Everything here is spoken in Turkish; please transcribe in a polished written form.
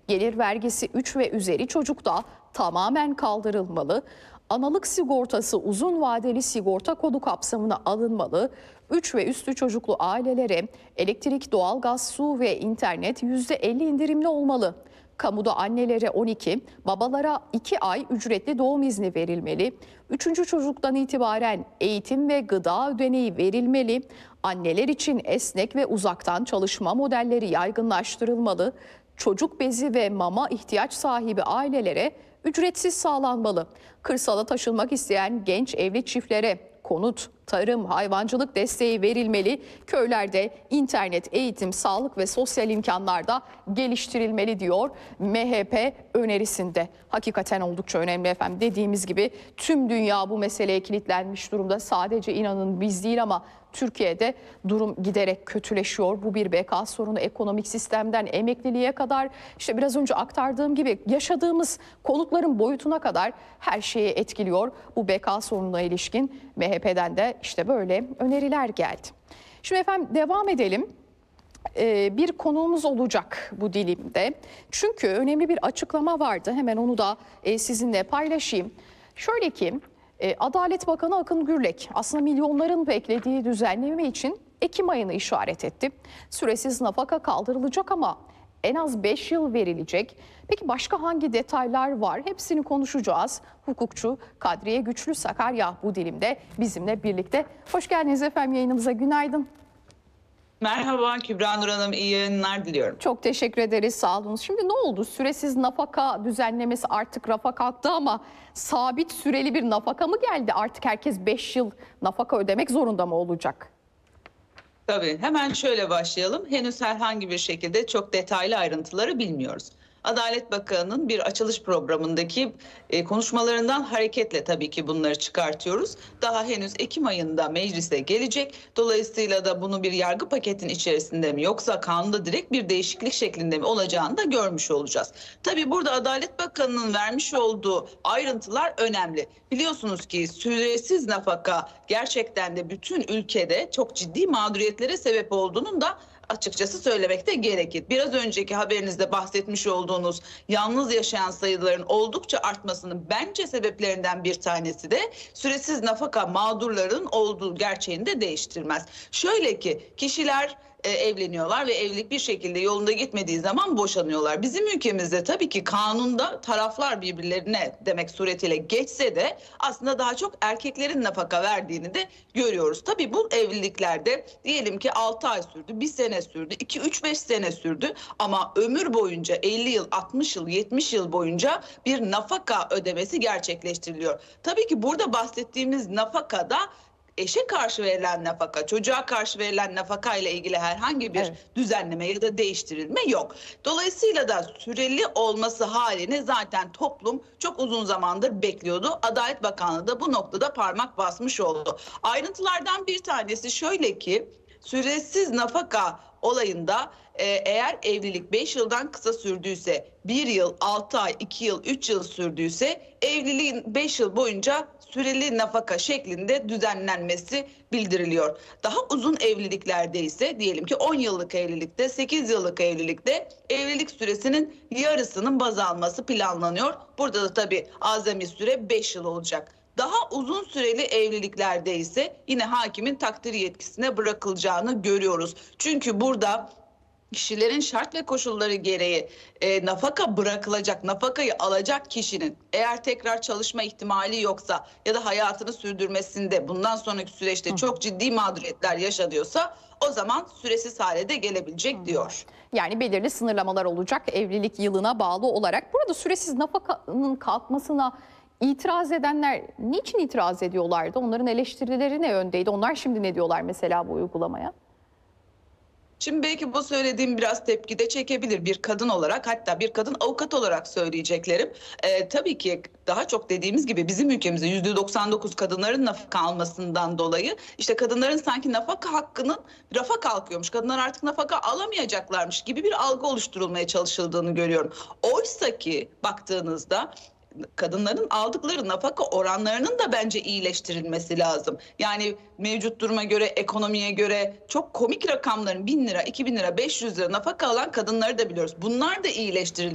Gelir vergisi 3 ve üzeri çocukta tamamen kaldırılmalı. Analık sigortası uzun vadeli sigorta kodu kapsamına alınmalı. 3 ve üstü çocuklu ailelere elektrik, doğalgaz, su ve internet %50 indirimli olmalı. Kamuda annelere 12, babalara 2 ay ücretli doğum izni verilmeli. 3. çocuktan itibaren eğitim ve gıda ödeneği verilmeli. Anneler için esnek ve uzaktan çalışma modelleri yaygınlaştırılmalı. Çocuk bezi ve mama ihtiyaç sahibi ailelere ücretsiz sağlanmalı. Kırsala taşınmak isteyen genç evli çiftlere konut, tarım, hayvancılık desteği verilmeli. Köylerde internet, eğitim, sağlık ve sosyal imkanlar da geliştirilmeli diyor MHP önerisinde. Hakikaten oldukça önemli efendim. Dediğimiz gibi tüm dünya bu meseleye kilitlenmiş durumda. Sadece inanın biz değil ama Türkiye'de durum giderek kötüleşiyor. Bu bir beka sorunu, ekonomik sistemden emekliliğe kadar, işte biraz önce aktardığım gibi yaşadığımız konutların boyutuna kadar her şeyi etkiliyor. Bu beka sorununa ilişkin MHP'den de işte böyle öneriler geldi. Şimdi efendim devam edelim. Bir konuğumuz olacak bu dilimde. Çünkü önemli bir açıklama vardı. Hemen onu da sizinle paylaşayım. Şöyle ki Adalet Bakanı Akın Gürlek aslında milyonların beklediği düzenleme için Ekim ayını işaret etti. Süresiz nafaka kaldırılacak ama en az 5 yıl verilecek. Peki başka hangi detaylar var? Hepsini konuşacağız. Hukukçu Kadriye Güçlü Sakarya bu dilimde bizimle birlikte. Hoş geldiniz efendim yayınımıza. Günaydın. Merhaba Kübra Nur Hanım, iyi yayınlar diliyorum. Çok teşekkür ederiz, sağ olun. Şimdi ne oldu? Süresiz nafaka düzenlemesi artık rafa kalktı ama sabit süreli bir nafaka mı geldi? Artık herkes 5 yıl nafaka ödemek zorunda mı olacak? Tabii hemen şöyle başlayalım. Henüz herhangi bir şekilde çok detaylı ayrıntıları bilmiyoruz. Adalet Bakanı'nın bir açılış programındaki konuşmalarından hareketle tabii ki bunları çıkartıyoruz. Daha henüz Ekim ayında meclise gelecek. Dolayısıyla da bunu bir yargı paketin içerisinde mi yoksa kanunda direkt bir değişiklik şeklinde mi olacağını da görmüş olacağız. Tabii burada Adalet Bakanı'nın vermiş olduğu ayrıntılar önemli. Biliyorsunuz ki süresiz nafaka gerçekten de bütün ülkede çok ciddi mağduriyetlere sebep olduğunun da açıkçası söylemekte gerekir. Biraz önceki haberinizde bahsetmiş olduğunuz yalnız yaşayan sayıların oldukça artmasının bence sebeplerinden bir tanesi de süresiz nafaka mağdurların olduğu gerçeğini de değiştirmez. Şöyle ki kişiler evleniyorlar ve evlilik bir şekilde yolunda gitmediği zaman boşanıyorlar. Bizim ülkemizde tabii ki kanunda taraflar birbirlerine demek suretiyle geçse de aslında daha çok erkeklerin nafaka verdiğini de görüyoruz. Tabii bu evliliklerde diyelim ki 6 ay sürdü, 1 sene sürdü, 2-3-5 sene sürdü ama ömür boyunca 50 yıl, 60 yıl, 70 yıl boyunca bir nafaka ödemesi gerçekleştiriliyor. Tabii ki burada bahsettiğimiz nafaka da eşe karşı verilen nafaka, çocuğa karşı verilen nafaka ile ilgili herhangi bir düzenleme ya da değiştirilme yok. Dolayısıyla da süreli olması halini zaten toplum çok uzun zamandır bekliyordu. Adalet Bakanlığı da bu noktada parmak basmış oldu. Ayrıntılardan bir tanesi şöyle ki süresiz nafaka olayında eğer evlilik 5 yıldan kısa sürdüyse, 1 yıl, 6 ay, 2 yıl, 3 yıl sürdüyse evliliğin 5 yıl boyunca süreli nafaka şeklinde düzenlenmesi bildiriliyor. Daha uzun evliliklerde ise diyelim ki 10 yıllık evlilikte, 8 yıllık evlilikte evlilik süresinin yarısının baz alması planlanıyor. Burada da tabii azami süre 5 yıl olacak. Daha uzun süreli evliliklerde ise yine hakimin takdir yetkisine bırakılacağını görüyoruz. Çünkü burada kişilerin şart ve koşulları gereği nafaka bırakılacak, nafakayı alacak kişinin eğer tekrar çalışma ihtimali yoksa ya da hayatını sürdürmesinde bundan sonraki süreçte çok ciddi mağduriyetler yaşanıyorsa o zaman süresiz hale de gelebilecek diyor. Yani belirli sınırlamalar olacak evlilik yılına bağlı olarak. Burada süresiz nafakanın kalkmasına itiraz edenler niçin itiraz ediyorlardı? Onların eleştirileri ne yöndeydi? Onlar şimdi ne diyorlar mesela bu uygulamaya? Şimdi belki bu söylediğim biraz tepki de çekebilir bir kadın olarak, hatta bir kadın avukat olarak söyleyeceklerim. Tabii ki daha çok dediğimiz gibi bizim ülkemizde %99 kadınların nafaka almasından dolayı işte kadınların sanki nafaka hakkının rafa kalkıyormuş, kadınlar artık nafaka alamayacaklarmış gibi bir algı oluşturulmaya çalışıldığını görüyorum. Oysa ki baktığınızda kadınların aldıkları nafaka oranlarının da bence iyileştirilmesi lazım. Yani mevcut duruma göre, ekonomiye göre çok komik rakamların 1.000 lira, 2.000 lira, 500 lira nafaka alan kadınları da biliyoruz. Bunlar da iyileştirilmesi